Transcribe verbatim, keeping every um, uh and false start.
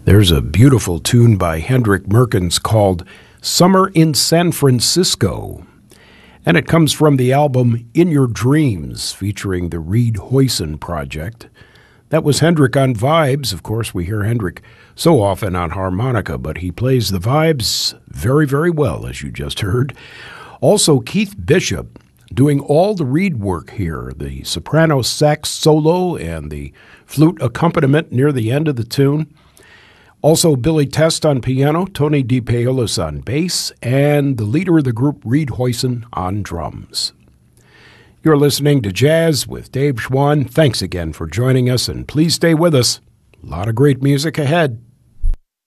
There's a beautiful tune by Hendrik Merkens called Summer in San Francisco, and it comes from the album In Your Dreams, featuring the Reed Hoyson Project. That was Hendrik on vibes. Of course, we hear Hendrik so often on harmonica, but he plays the vibes very, very well, as you just heard. Also, Keith Bishop doing all the reed work here, the soprano sax solo and the flute accompaniment near the end of the tune. Also, Billy Test on piano, Tony DePaolis on bass, and the leader of the group, Reed Hoyson, on drums. You're listening to Jazz with Dave Schwann. Thanks again for joining us, and please stay with us. A lot of great music ahead.